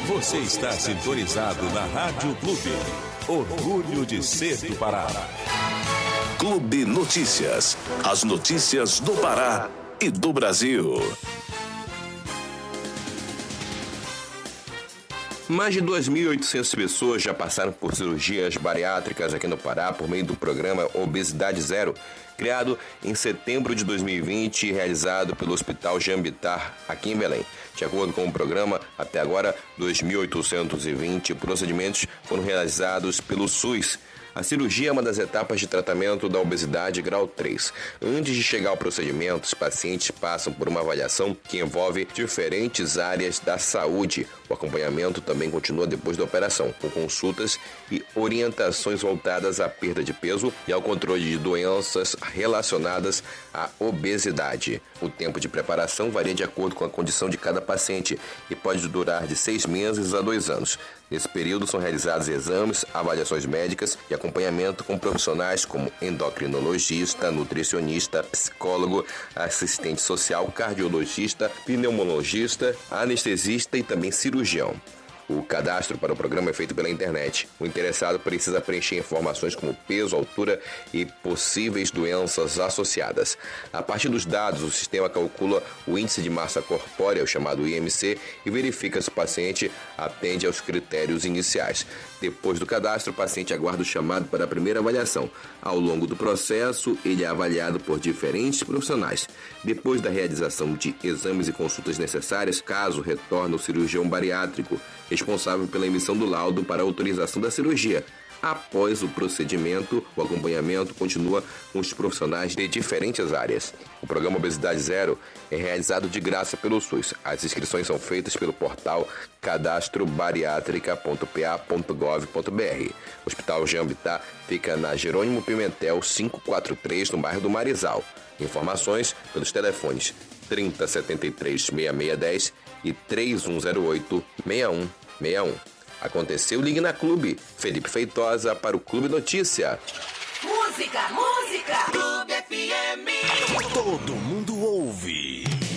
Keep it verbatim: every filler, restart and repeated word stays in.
Você está sintonizado na Rádio Clube. Orgulho de ser do Pará. Clube Notícias. As notícias do Pará e do Brasil. Mais de duas mil e oitocentas pessoas já passaram por cirurgias bariátricas aqui no Pará por meio do programa Obesidade Zero, criado em setembro de dois mil e vinte e realizado pelo Hospital Jambitar, aqui em Belém. De acordo com o programa, até agora, dois mil oitocentos e vinte procedimentos foram realizados pelo SUS. A cirurgia é uma das etapas de tratamento da obesidade grau três. Antes de chegar ao procedimento, os pacientes passam por uma avaliação que envolve diferentes áreas da saúde. O acompanhamento também continua depois da operação, com consultas e orientações voltadas à perda de peso e ao controle de doenças relacionadas à obesidade. O tempo de preparação varia de acordo com a condição de cada paciente e pode durar de seis meses a dois anos. Nesse período são realizados exames, avaliações médicas e acompanhamento com profissionais como endocrinologista, nutricionista, psicólogo, assistente social, cardiologista, pneumologista, anestesista e também cirurgião. O cadastro para o programa é feito pela internet. O interessado precisa preencher informações como peso, altura e possíveis doenças associadas. A partir dos dados, o sistema calcula o índice de massa corpórea, o chamado I M C, e verifica se o paciente atende aos critérios iniciais. Depois do cadastro, o paciente aguarda o chamado para a primeira avaliação. Ao longo do processo, ele é avaliado por diferentes profissionais. Depois da realização de exames e consultas necessárias, caso retorne o cirurgião bariátrico, responsável pela emissão do laudo para a autorização da cirurgia. Após o procedimento, o acompanhamento continua com os profissionais de diferentes áreas. O programa Obesidade Zero é realizado de graça pelo SUS. As inscrições são feitas pelo portal cadastro bariátrica ponto p a ponto gov ponto b r. O Hospital Jambitar fica na Jerônimo Pimentel quinhentos e quarenta e três, no bairro do Marizal. Informações pelos telefones trinta, setenta e três, sessenta e seis dez e três um zero oito, seis um seis um. Aconteceu, ligue na Clube. Felipe Feitosa para o Clube Notícia. Música, música. Clube F M. Todo mundo